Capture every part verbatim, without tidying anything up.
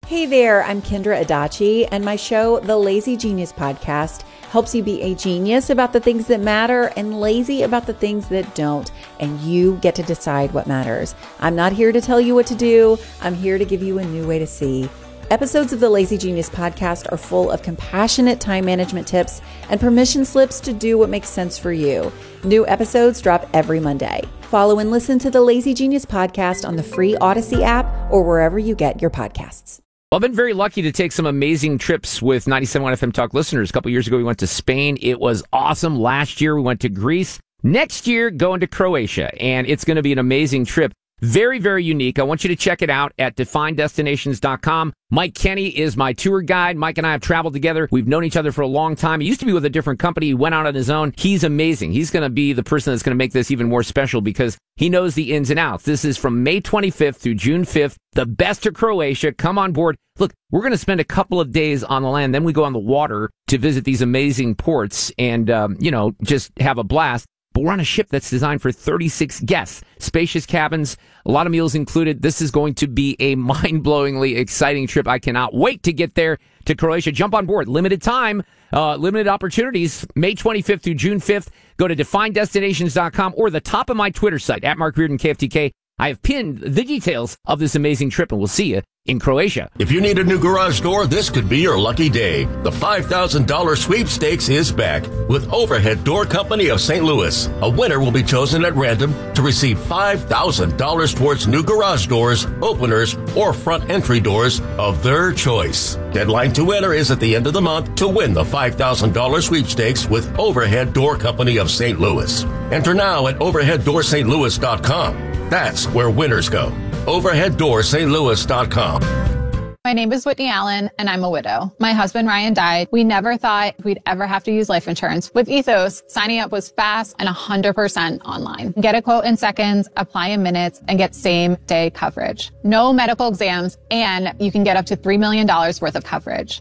Hey there, I'm Kendra Adachi, and my show, The Lazy Genius Podcast, helps you be a genius about the things that matter and lazy about the things that don't, and you get to decide what matters. I'm not here to tell you what to do. I'm here to give you a new way to see. Episodes of the Lazy Genius Podcast are full of compassionate time management tips and permission slips to do what makes sense for you. New episodes drop every Monday. Follow and listen to the Lazy Genius Podcast on the free Odyssey app or wherever you get your podcasts. Well, I've been very lucky to take some amazing trips with ninety-seven point one F M Talk listeners. A couple years ago, we went to Spain. It was awesome. Last year, we went to Greece. Next year, going to Croatia, and it's going to be an amazing trip. Very, very unique. I want you to check it out at define destinations dot com. Mike Kenny is my tour guide. Mike and I have traveled together. We've known each other for a long time. He used to be with a different company. He went out on his own. He's amazing. He's going to be the person that's going to make this even more special because he knows the ins and outs. This is from May twenty-fifth through June fifth. The best of Croatia. Come on board. Look, we're going to spend a couple of days on the land. Then we go on the water to visit these amazing ports and, um, you know, just have a blast. But we're on a ship that's designed for thirty-six guests, spacious cabins, a lot of meals included. This is going to be a mind-blowingly exciting trip. I cannot wait to get there to Croatia. Jump on board. Limited time, uh, limited opportunities. May twenty-fifth through June fifth. Go to define destinations dot com or the top of my Twitter site, at Mark Reardon K F T K. I have pinned the details of this amazing trip, and we'll see you in Croatia. If you need a new garage door, this could be your lucky day. The five thousand dollars sweepstakes is back with Overhead Door Company of Saint Louis. A winner will be chosen at random to receive five thousand dollars towards new garage doors, openers, or front entry doors of their choice. Deadline to enter is at the end of the month to win the five thousand dollars sweepstakes with Overhead Door Company of Saint Louis. Enter now at overhead door st louis dot com. That's where winners go. overhead door st louis dot com. My name is Whitney Allen, and I'm a widow. My husband, Ryan, died. We never thought we'd ever have to use life insurance. With Ethos, signing up was fast and one hundred percent online. Get a quote in seconds, apply in minutes, and get same-day coverage. No medical exams, and you can get up to three million dollars worth of coverage.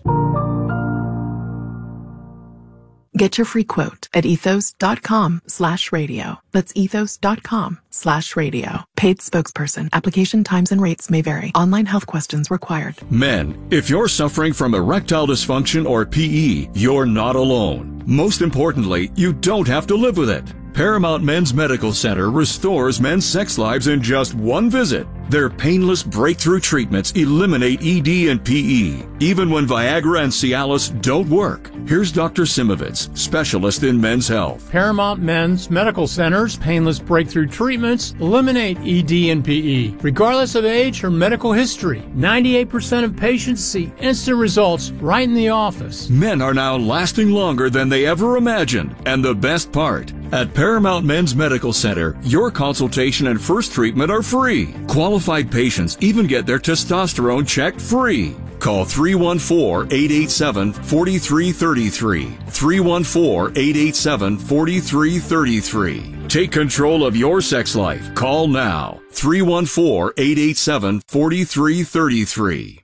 Get your free quote at ethos.com slash radio. That's ethos.com slash radio. Paid spokesperson. Application times and rates may vary. Online health questions required. Men, if you're suffering from erectile dysfunction or P E, you're not alone. Most importantly, you don't have to live with it. Paramount Men's Medical Center restores men's sex lives in just one visit. Their painless breakthrough treatments eliminate E D and P E, even when Viagra and Cialis don't work. Here's Doctor Simovitz, specialist in men's health. Paramount Men's Medical Center's painless breakthrough treatments eliminate E D and P E, regardless of age or medical history. ninety-eight percent of patients see instant results right in the office. Men are now lasting longer than they ever imagined. And the best part, at Paramount Men's Medical Center, your consultation and first treatment are free. Qualified patients even get their testosterone checked free. Call three one four, eight eight seven, four three three three. three one four, eight eight seven, four three three three. Take control of your sex life. Call now. three one four, eight eight seven, four three three three.